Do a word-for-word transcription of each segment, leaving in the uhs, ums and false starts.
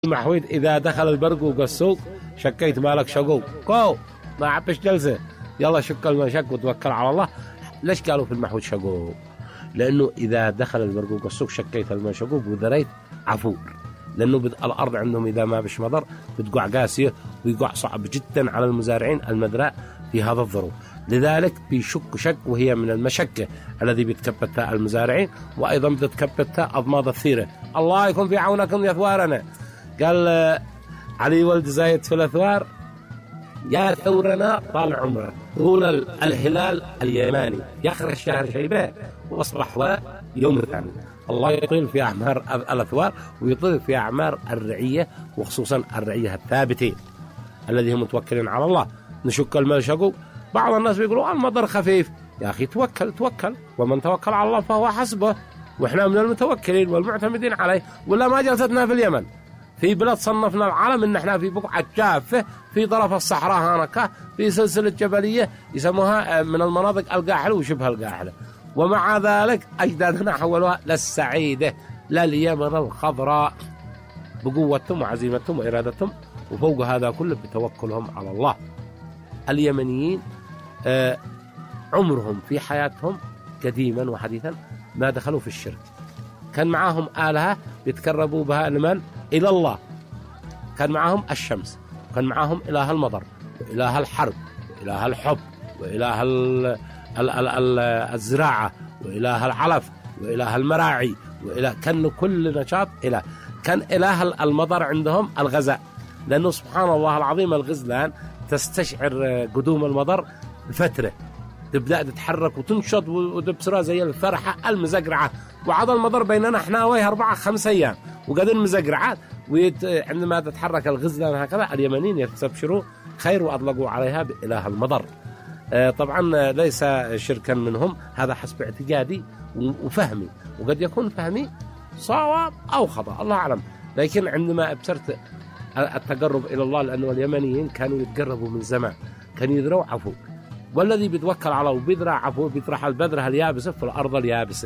المحويد إذا دخل البرقوق السوق شكيت مالك شقوق كو ما عبش جلسة يلا شك المشك وتوكل على الله. ليش قالوا في المحويد شقوق؟ لأنه إذا دخل البرقوق السوق شكيت المشقوق وذريت عفور، لأنه الأرض عندهم إذا ما بش مضر بتقع قاسية ويقع صعب جدا على المزارعين المدراء في هذا الظروف. لذلك بيشك شك وهي من المشكة الذي بيتكبتها المزارعين، وأيضا بتتكبتها أضماد الثيرة. الله يكون في عونكم يا ثوارنا. قال علي ولد زايد في الأثوار يا ثورنا طال عمره طول الهلال اليماني يخرج شهر شيبان واصبح يوم الثاني. الله يطيل في أعمار الأثوار ويطيل في أعمار الرعية، وخصوصا الرعية الثابتين الذي هم متوكلين على الله. نشك الملشقوا. بعض الناس بيقولوا المطر خفيف. يا أخي توكل توكل، ومن توكل على الله فهو حسبه، وإحنا من المتوكلين والمعتمدين عليه. ولا ما جلستنا في اليمن في بلاد صنفنا العالم إن إحنا في بقعة جافة في طرف الصحراء هناك في سلسلة جبلية يسموها من المناطق القاحلة وشبه القاحلة، ومع ذلك أجدادنا حولوها للسعيدة لليمن الخضراء بقوتهم وعزيمتهم وإرادتهم، وفوق هذا كله بتوكلهم على الله. اليمنيين آه عمرهم في حياتهم قديما وحديثا ما دخلوا في الشرك. كان معاهم آلهة بيتقربوا بها لمن؟ إلى الله. كان معاهم الشمس، كان معاهم إله المطر وإله الحرب وإله الحب وإله ال ال ال ال الزراعة وإله العلف وإله المراعي وإله. كان كل نشاط إله. كان إله المطر عندهم الغزاء، لأنه سبحان الله العظيم الغزلان تستشعر قدوم المطر فترة تبدأ تتحرك وتنشط وتبصرها زي الفرحة المزقرعة. وعض المطر بيننا احنا ويه أربعة خمس أيام وقدر مزقرعات. وعندما تتحرك الغزلان هكذا اليمنيين يستبشروا خير وأطلقوا عليها بإله المطر. اه طبعا ليس شركا منهم، هذا حسب اعتقادي وفهمي، وقد يكون فهمي صواب أو خطأ الله أعلم. لكن عندما ابصرت التقرب إلى الله، لأنه اليمنيين كانوا يتقربوا من زمان، كانوا يذروا عفو، والذي بيتوكل على الله وبيذرع عفو بيطرح البذرة اليابسة في الأرض اليابسة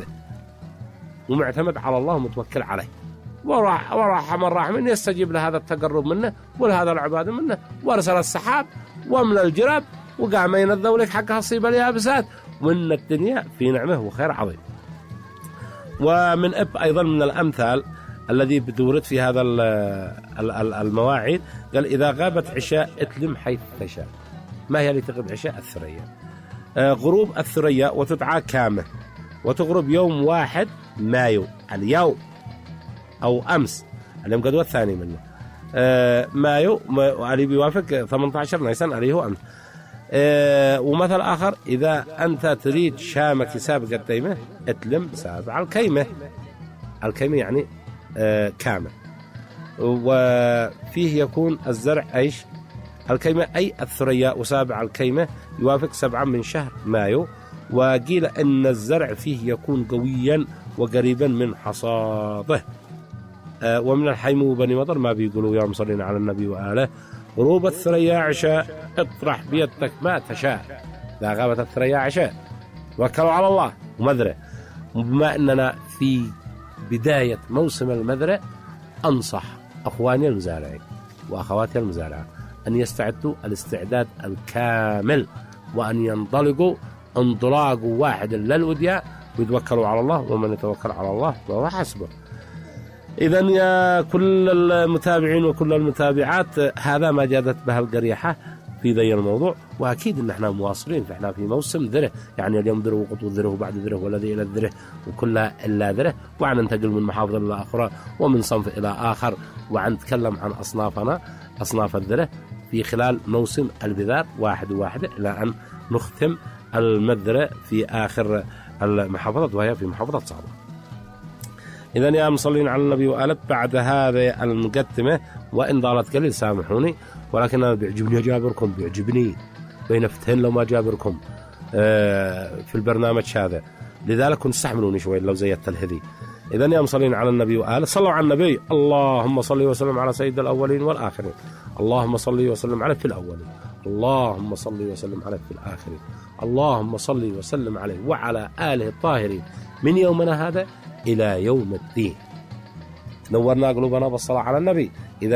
ومعتمد على الله ومتوكل عليه. وراح وراح من راح من يستجيب لهذا التقرب منه ولهذا العبادة منه، وارسل السحاب ومن الجرب وقام ينذو لك حق هالصيب اليابسات، وإن الدنيا في نعمه وخير عظيم. ومن أب أيضا من الأمثال الذي بدورت في هذا المواعيد قال إذا غابت عشاء اتلم حيث تشاء. ما هي اللي تغرب عشاء؟ الثريا. آه غروب الثريا وتدعى كامة، وتغرب يوم واحد مايو اليوم أو أمس اليوم قد والثاني منه آه مايو علي بيوافق ثمانية عشر نيسان عليه هو أمس. آه ومثل آخر إذا أنت تريد شامك سابق التيمة اتلم سابع الكيمة. الكيمة يعني آه كامة. وفيه يكون الزرع أيش؟ الكيمة أي الثريا، وسابع الكيمة يوافق سبعة من شهر مايو. وقيل أن الزرع فيه يكون قويا وقريبا من حصاده. آه ومن الحيمو بني مطر ما بيقولوا يا مصلين على النبي وآله غروب الثريا عشاء اطرح بيدك ما تشاء. لا غابت الثريا عشاء وكلوا على الله ومذرة. بما أننا في بداية موسم المذرة أنصح أخواني المزارعين وأخواتي المزارعات أن يستعدوا الاستعداد الكامل، وأن ينطلقوا انطلاق واحد للودياء ويتوكلوا على الله، ومن يتوكل على الله فهو حسبه. إذن يا كل المتابعين وكل المتابعات، هذا ما جادت به القريحة في ذي الموضوع. وأكيد إن احنا مواصلين، فاحنا في موسم ذره، يعني اليوم ذره وقطو ذره وبعد ذره والذي إلى الذره وكلها إلا ذره، وعن ننتقل من محافظة إلى أخرى ومن صنف إلى آخر، وعن نتكلم عن أصنافنا أصناف الذره في خلال موسم البذار واحد واحد إلى أن نختم المذرة في آخر المحافظة وهي في محافظة صعبة. إذن يا مصلين على النبي وآله، بعد هذه المقدمة وإن ضالت قليل سامحوني، ولكن أنا بيعجبني أجابركم، بيعجبني بين فتهين لو ما جابركم في البرنامج هذا، لذلك كنت استحملوني شوي لو زيدت الهذي. إذن يا مصلين على النبي وآله، صلوا على النبي. اللهم صل وسلم على سيد الأولين والآخرين. اللهم صل وسلم عليه في الأولين، اللهم صل وسلم عليه في الآخرين، اللهم صل وسلم عليه وعلى آله الطاهرين من يومنا هذا إلى يوم الدين. نورنا قلوبنا بالصلاة على النبي. إذا